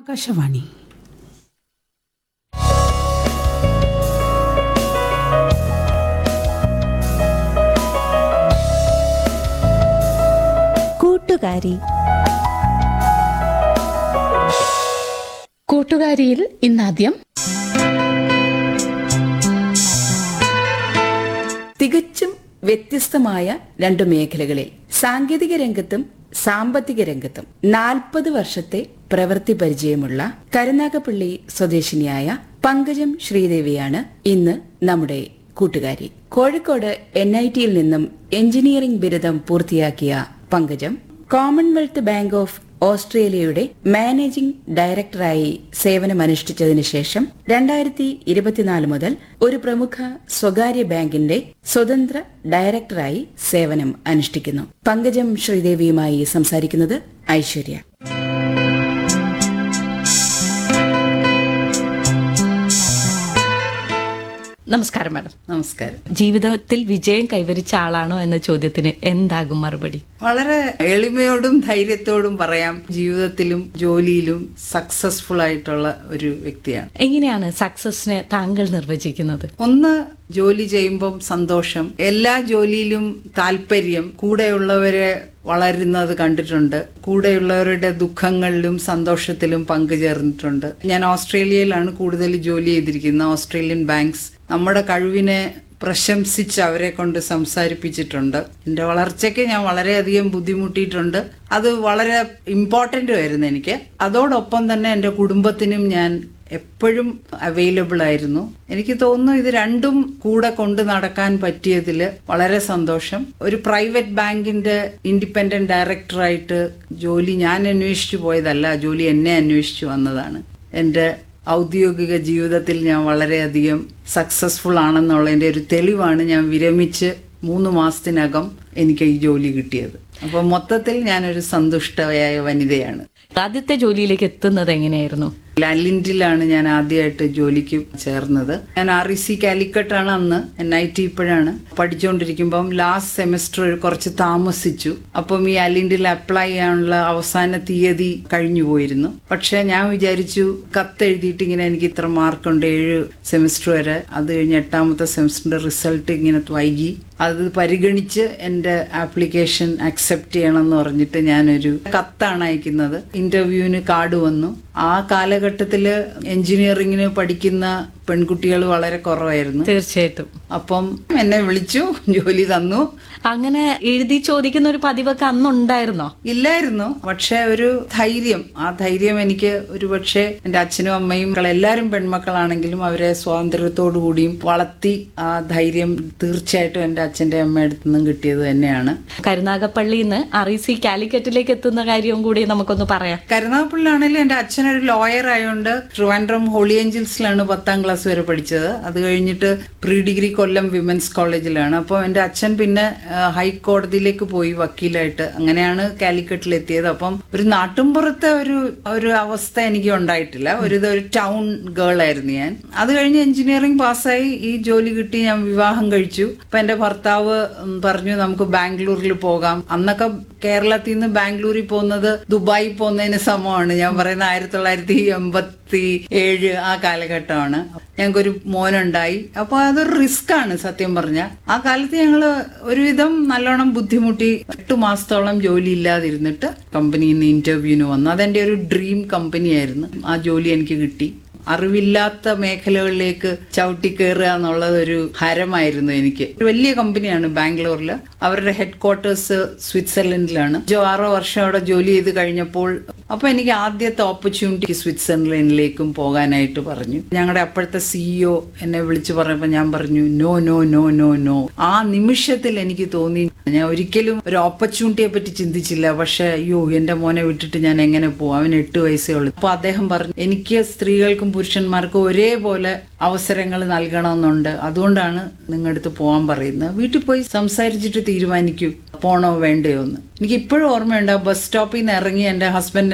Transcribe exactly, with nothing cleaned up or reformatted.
ആകാശവാണി. കൂട്ടുകാരി. കൂട്ടുകാരിയിൽ ഇന്നാദ്യം തികച്ചും വ്യത്യസ്തമായ രണ്ടു മേഖലകളിൽ സാങ്കേതിക രംഗത്തും സാമ്പത്തിക രംഗത്തും നാൽപ്പത് വർഷത്തെ പ്രവൃത്തി പരിചയമുള്ള കരുനാഗപ്പള്ളി സ്വദേശിനിയായ പങ്കജം ശ്രീദേവിയാണ് ഇന്ന് നമ്മുടെ കൂട്ടുകാരി. കോഴിക്കോട് എൻ ഐ ടിയിൽ നിന്നും എഞ്ചിനീയറിംഗ് ബിരുദം പൂർത്തിയാക്കിയ പങ്കജം കോമൺവെൽത്ത് ബാങ്ക് ഓഫ് ഓസ്ട്രേലിയയുടെ മാനേജിംഗ് ഡയറക്ടറായി സേവനമനുഷ്ഠിച്ചതിനു ശേഷം രണ്ടായിരത്തി ഇരുപത്തിനാല് മുതൽ ഒരു പ്രമുഖ സ്വകാര്യ ബാങ്കിന്റെ സ്വതന്ത്ര ഡയറക്ടറായി സേവനം അനുഷ്ഠിക്കുന്നു. പങ്കജം ശ്രീദേവിയുമായി സംസാരിക്കുന്നത് ഐശ്വര്യ. നമസ്കാരം മാഡം. നമസ്കാരം. ജീവിതത്തിൽ വിജയം കൈവരിച്ച ആളാണോ എന്ന ചോദ്യത്തിന് എന്താകും മറുപടി? വളരെ എളിമയോടും ധൈര്യത്തോടും പറയാം, ജീവിതത്തിലും ജോലിയിലും സക്സസ്ഫുൾ ആയിട്ടുള്ള ഒരു വ്യക്തിയാണ്. എങ്ങനെയാണ് സക്സസിനെ താങ്കൾ നിർവചിക്കുന്നത്? ഒന്ന്, ജോലി ചെയ്യുമ്പം സന്തോഷം, എല്ലാ ജോലിയിലും താല്പര്യം, കൂടെയുള്ളവരെ വളരുന്നത് കണ്ടിട്ടുണ്ട്, കൂടെയുള്ളവരുടെ ദുഃഖങ്ങളിലും സന്തോഷത്തിലും പങ്കുചേർന്നിട്ടുണ്ട്. ഞാൻ ഓസ്ട്രേലിയയിലാണ് കൂടുതൽ ജോലി ചെയ്തിരിക്കുന്നത്. ഓസ്ട്രേലിയൻ ബാങ്ക്സ് നമ്മുടെ കഴിവിനെ പ്രശംസിച്ച് അവരെ കൊണ്ട് സംസാരിപ്പിച്ചിട്ടുണ്ട്. എന്റെ വളർച്ചയ്ക്ക് ഞാൻ വളരെയധികം ബുദ്ധിമുട്ടിയിട്ടുണ്ട്. അത് വളരെ ഇമ്പോർട്ടന്റ് ആയിരുന്നു എനിക്ക്. അതോടൊപ്പം തന്നെ എന്റെ കുടുംബത്തിനും ഞാൻ എപ്പോഴും അവൈലബിൾ ആയിരുന്നു. എനിക്ക് തോന്നുന്നു ഇത് രണ്ടും കൂടെ കൊണ്ട് നടക്കാൻ പറ്റിയതിൽ വളരെ സന്തോഷം. ഒരു പ്രൈവറ്റ് ബാങ്കിന്റെ ഇൻഡിപെൻഡന്റ് ഡയറക്ടറായിട്ട് ജോലി ഞാൻ അന്വേഷിച്ചു പോയതല്ല, ജോലി എന്നെ അന്വേഷിച്ചു വന്നതാണ്. എന്റെ ഔദ്യോഗിക ജീവിതത്തിൽ ഞാൻ വളരെയധികം സക്സസ്ഫുൾ ആണെന്നുള്ളതിന്റെ ഒരു തെളിവാണ് ഞാൻ വിരമിച്ച് മൂന്ന് മാസത്തിനകം എനിക്ക് ഈ ജോലി കിട്ടിയത്. അപ്പൊ മൊത്തത്തിൽ ഞാനൊരു സന്തുഷ്ടയായ വനിതയാണ്. ആദ്യത്തെ ജോലിയിലേക്ക് എത്തുന്നത് എങ്ങനെയായിരുന്നു? ലാലിൻഡിലാണ് ഞാൻ ആദ്യമായിട്ട് ജോലിക്ക് ചേർന്നത്. ഞാൻ ആർ ഇ സി കാലിക്കട്ടാണ് അന്ന്, എൻ ഐ ടി ഇപ്പോഴാണ്. പഠിച്ചുകൊണ്ടിരിക്കുമ്പം ലാസ്റ്റ് സെമിസ്റ്റർ കുറച്ച് താമസിച്ചു. അപ്പം ഈ അലിൻഡിൽ അപ്ലൈ ചെയ്യാനുള്ള അവസാന തീയതി കഴിഞ്ഞു പോയിരുന്നു. പക്ഷെ ഞാൻ വിചാരിച്ചു, കത്ത് എഴുതിയിട്ട് ഇങ്ങനെ എനിക്ക് ഇത്ര മാർക്കുണ്ട് ഏഴ് സെമിസ്റ്റർ വരെ, അത് കഴിഞ്ഞ് എട്ടാമത്തെ സെമിസ്റ്ററിന്റെ റിസൾട്ട് ഇങ്ങനെ വൈകി, അത് പരിഗണിച്ച് എന്റെ ആപ്ലിക്കേഷൻ അക്സെപ്റ്റ് ചെയ്യണം എന്ന് പറഞ്ഞിട്ട് ഞാനൊരു കത്താണ് അയക്കുന്നത്. ഇന്റർവ്യൂവിന് കാർഡ് വന്നു. ആ കാലഘട്ടത്തില് എഞ്ചിനീയറിംഗിന് പഠിക്കുന്ന പെൺകുട്ടികൾ വളരെ കുറവായിരുന്നു. തീർച്ചയായിട്ടും. അപ്പം എന്നെ വിളിച്ചു, ജോലി തന്നു. അങ്ങനെ എഴുതി ചോദിക്കുന്ന ഒരു പതിവൊക്കെ അന്നുണ്ടായിരുന്നോ? ഇല്ലായിരുന്നു, പക്ഷെ ഒരു ധൈര്യം, ആ ധൈര്യം എനിക്ക് ഒരു പക്ഷേ എന്റെ അച്ഛനും അമ്മയും എല്ലാവരും പെൺമക്കളാണെങ്കിലും അവരെ സ്വാതന്ത്ര്യത്തോടു കൂടിയും വളർത്തി. ആ ധൈര്യം തീർച്ചയായിട്ടും എന്റെ അച്ഛന്റെ അമ്മയുടെ നിന്നും കിട്ടിയത് തന്നെയാണ്. കരുനാഗപ്പള്ളിയിൽ നിന്ന് ആർ ഇ സി കാലിക്കറ്റിലേക്ക് എത്തുന്ന കാര്യവും കൂടി നമുക്കൊന്ന് പറയാം. കരുനാഗപ്പള്ളിയാണെങ്കിലും എന്റെ അച്ഛനൊരു ലോയർ ആയതുകൊണ്ട് ട്രിവാൻഡ്രം ഹോളി ഏഞ്ചൽസിലാണ് പത്താം ക്ലാസ് വരെ പഠിച്ചത്. അത് കഴിഞ്ഞിട്ട് പ്രീ ഡിഗ്രി കൊല്ലം വിമൻസ് കോളേജിലാണ്. അപ്പോൾ എന്റെ അച്ഛൻ പിന്നെ ഹൈക്കോടതിയിലേക്ക് പോയി വക്കീലായിട്ട്. അങ്ങനെയാണ് കാലിക്കറ്റിൽ എത്തിയത്. അപ്പം ഒരു നാട്ടുംപുറത്തെ ഒരു ഒരു അവസ്ഥ എനിക്ക് ഉണ്ടായിട്ടില്ല. ഒരു ഒരു ടൗൺ ഗേൾ ആയിരുന്നു ഞാൻ. അത് കഴിഞ്ഞ് എഞ്ചിനീയറിംഗ് പാസ്സായി ഈ ജോലി കിട്ടി. ഞാൻ വിവാഹം കഴിച്ചു. അപ്പൊ എന്റെ ഭർത്താവ് പറഞ്ഞു നമുക്ക് ബാംഗ്ലൂരിൽ പോകാം. അന്നൊക്കെ കേരളത്തിൽ നിന്ന് ബാംഗ്ലൂരിൽ പോകുന്നത് ദുബായി പോകുന്നതിന് സമമാണ്. ഞാൻ പറയുന്ന ആയിരത്തി തൊള്ളായിരത്തി എൺപത്തി ഏഴ് ആ കാലഘട്ടമാണ്. ഞങ്ങൾക്കൊരു മോനുണ്ടായി. അപ്പൊ അതൊരു റിസ്ക് ആണ് സത്യം പറഞ്ഞ. ആ കാലത്ത് ഞങ്ങള് ഒരുവിധം നല്ലോണം ബുദ്ധിമുട്ടി. എട്ടു മാസത്തോളം ജോലി ഇല്ലാതിരുന്നിട്ട് കമ്പനിയിൽ നിന്ന് ഇന്റർവ്യൂവിന് വന്നു. അതെന്റെ ഒരു ഡ്രീം കമ്പനിയായിരുന്നു. ആ ജോലി എനിക്ക് കിട്ടി. അറിവില്ലാത്ത മേഖലകളിലേക്ക് ചവിട്ടി കയറുക എന്നുള്ളത് ഒരു ഹരമായിരുന്നു എനിക്ക്. ഒരു വലിയ കമ്പനിയാണ് ബാംഗ്ലൂരിൽ. അവരുടെ ഹെഡ് ക്വാർട്ടേഴ്സ് സ്വിറ്റ്സർലൻഡിലാണ്. ആറോ വർഷം അവിടെ ജോലി ചെയ്ത് കഴിഞ്ഞപ്പോൾ അപ്പൊ എനിക്ക് ആദ്യത്തെ ഓപ്പർച്യൂണിറ്റി സ്വിറ്റ്സർലൻഡിലേക്കും പോകാനായിട്ട് പറഞ്ഞു. ഞങ്ങളുടെ അപ്പോഴത്തെ സിഇഒ എന്നെ വിളിച്ചു പറഞ്ഞപ്പോൾ ഞാൻ പറഞ്ഞു no no no no no. ആ നിമിഷത്തിൽ എനിക്ക് തോന്നി ഞാൻ ഒരിക്കലും ഒരു ഓപ്പർച്യൂണിറ്റിയെ പറ്റി ചിന്തിച്ചില്ല. പക്ഷെ അയ്യോ, എന്റെ മോനെ വിട്ടിട്ട് ഞാൻ എങ്ങനെ പോകും, അവന് എട്ട് വയസ്സേ ഉള്ളൂ. അപ്പൊ അദ്ദേഹം പറഞ്ഞു എനിക്ക് സ്ത്രീകൾക്കും പുരുഷന്മാർക്കും ഒരേപോലെ അവസരങ്ങൾ നൽകണമെന്നുണ്ട്, അതുകൊണ്ടാണ് നിങ്ങളുടെ അടുത്ത് പോകാൻ പറയുന്നത്. വീട്ടിൽ പോയി സംസാരിച്ചിട്ട് തീരുമാനിക്കൂ പോണോ വേണ്ടയോ എന്ന്. എനിക്ക് ഇപ്പോഴും ഓർമ്മയുണ്ട്, ബസ് സ്റ്റോപ്പിൽ നിന്ന് ഇറങ്ങി എന്റെ ഹസ്ബൻഡ്